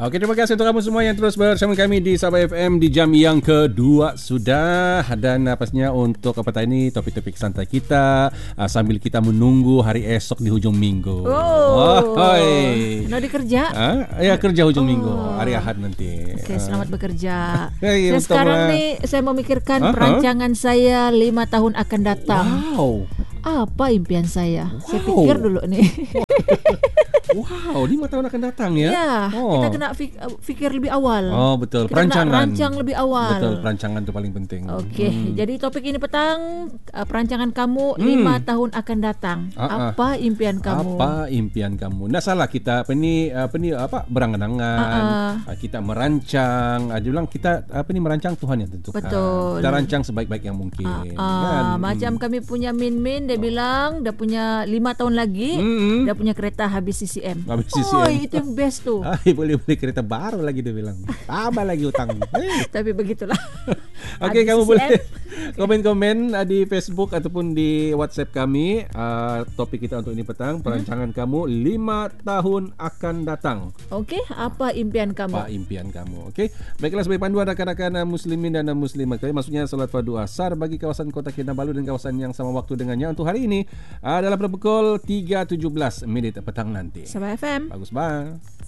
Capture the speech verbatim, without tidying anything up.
Okey, terima kasih untuk kamu semua yang terus bersama kami di Sabah F M di jam yang kedua sudah. Dan uh, pastinya untuk petang ini topik-topik santai kita uh, sambil kita menunggu hari esok di hujung minggu. Oh, oh nak kerja? Uh, ya kerja hujung oh. minggu, hari Ahad nanti. Okey, selamat uh. bekerja. Hey, saya sekarang ni saya memikirkan uh-huh. perancangan saya lima tahun akan datang. Wow. Apa impian saya? Wow. Saya pikir dulu nih. Wow, lima tahun akan datang ya? Ya, oh. kita kena fik- fikir lebih awal. Oh betul, kita perancangan. Kena rancang lebih awal. Betul, perancangan itu paling penting. Okey, hmm. jadi topik ini petang uh, perancangan kamu hmm. lima tahun akan datang. Uh-uh. Apa impian kamu? Apa impian kamu? Nah salah kita apa ni apa ni apa berangan-angan. Uh-uh. Kita merancang. Dia bilang kita apa ni merancang Tuhan yang tentukan. Betul. Kita rancang sebaik-baik yang mungkin. Uh-uh. Kan? Macam hmm. kami punya Min-Min dia bilang dia punya lima tahun lagi hmm. dia punya kereta habis C C M. Habis C C M. Oh, itu yang best tu. Ay, boleh beli kereta baru lagi dia bilang. Tambah lagi hutang. Hey. Tapi begitulah. Okey, kamu C C M boleh komen-komen di Facebook ataupun di WhatsApp kami. Uh, topik kita untuk ini petang, perancangan hmm. kamu lima tahun akan datang. Okey, apa impian kamu? Apa impian kamu? Okey. Baiklah, sebagai panduan rakan-rakan muslimin dan muslimat, maksudnya solat fardu asar bagi kawasan Kota Kinabalu dan kawasan yang sama waktu dengannya untuk hari ini adalah pada pukul tiga tujuh belas minit petang nanti. Sabah F M. Bagus banget.